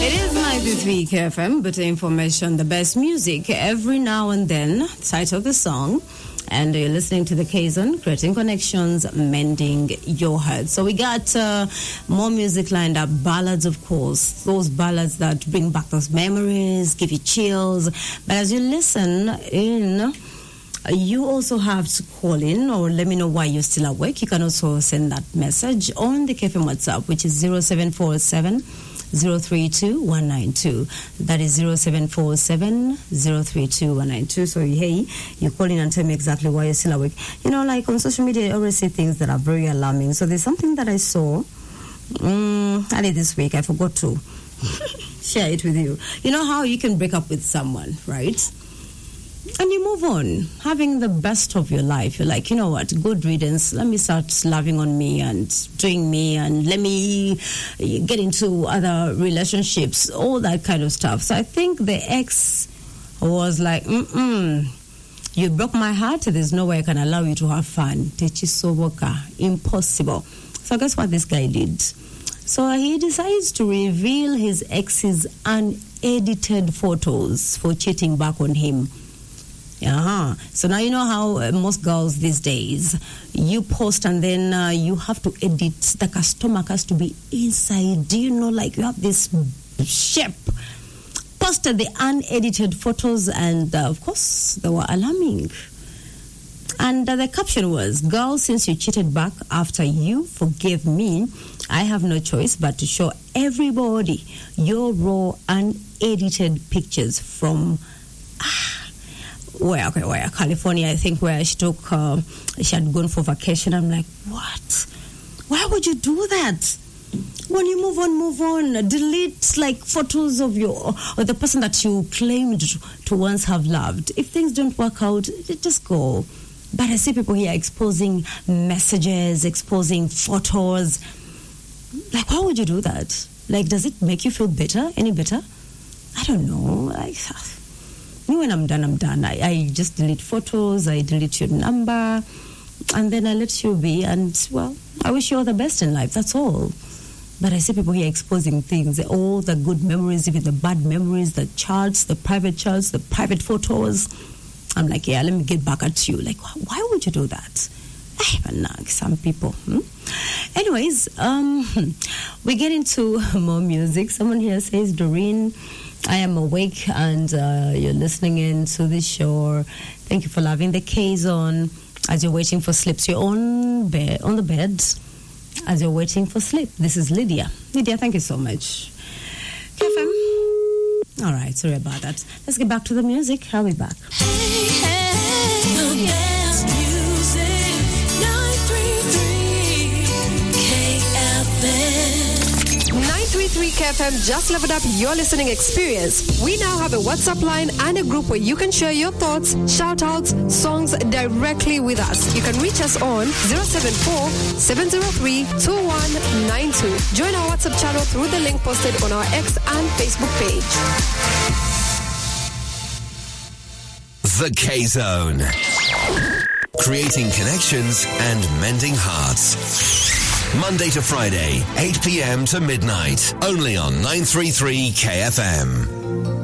It is 93 KFM, but information, the best music every now and then. Title of the song. And you're listening to the K-Zone, creating connections, mending your heart. So we got more music lined up, ballads, of course, those ballads that bring back those memories, give you chills. But as you listen in, you also have to call in or let me know why you're still awake. You can also send that message on the KFM WhatsApp, which is 0747 032 192. That is 0747 032 192. So, hey, you call in and tell me exactly why you're still awake. You know, like on social media, I always say things that are very alarming. So, there's something that I saw early this week. I forgot to share it with you. You know how you can break up with someone, right? And you move on, having the best of your life. You're like, you know what, good riddance. Let me start loving on me and doing me, and let me get into other relationships, all that kind of stuff. So I think the ex was like, you broke my heart. There's no way I can allow you to have fun. Techisoboka, impossible. So guess what this guy did? So he decides to reveal his ex's unedited photos for cheating back on him. So now you know how most girls these days, you post and then you have to edit. The customer has to be inside. Do you know, like you have this shape. Posted the unedited photos and of course they were alarming. And the caption was, "Girl, since you cheated back after you forgave me, I have no choice but to show everybody your raw unedited pictures from where California, I think, where she took she had gone for vacation." I'm like, what? Why would you do that? When you move on, delete like photos of your or the person that you claimed to once have loved. If things don't work out, just go. But I see people here exposing messages, exposing photos. Like, why would you do that? Like, does it make you feel better? Any better? I don't know. Like, when I'm done, I'm done. I just delete photos, I delete your number, and then I let you be. And, well, I wish you all the best in life. That's all. But I see people here exposing things, all the good memories, even the bad memories, the charts, the private photos. I'm like, yeah, let me get back at you. Like, why would you do that? Some people. Anyways, we get into more music. Someone here says, Doreen, I am awake and you're listening in to this show. Thank you for loving the K-Zone as you're waiting for sleep. So you're on the bed as you're waiting for sleep. This is Lydia. Lydia, thank you so much. KFM. All right, sorry about that. Let's get back to the music. I'll be back. The best music, 933 KFM. 933 KFM just leveled up your listening experience. We now have a WhatsApp line and a group where you can share your thoughts, shout-outs, songs directly with us. You can reach us on 074-703-2192. Join our WhatsApp channel through the link posted on our X and Facebook page. The K-Zone. Creating connections and mending hearts. Monday to Friday, 8 p.m. to midnight. Only on 933 KFM.